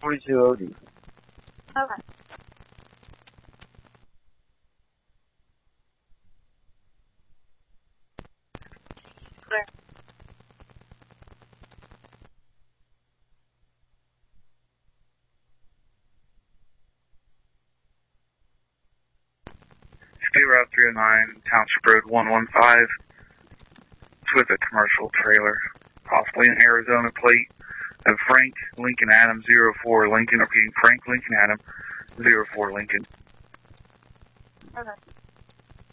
42 OD. Okay. Clear. State Route 309, Township Road 115. It's with a commercial trailer, possibly an Arizona plate of Frank Lincoln Adam 04 Lincoln, repeating Frank Lincoln Adam 04 Lincoln. Okay.